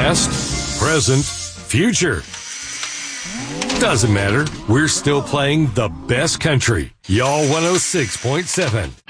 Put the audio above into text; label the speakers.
Speaker 1: Past, present, future. Doesn't matter. We're still playing the best country. Y'all 106.7.